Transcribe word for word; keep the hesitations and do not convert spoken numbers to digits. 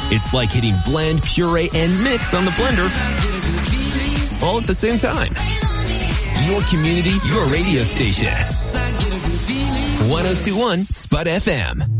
It's like hitting blend, puree, and mix on the blender all at the same time. Your community, your radio station. one oh two point one Spud F M.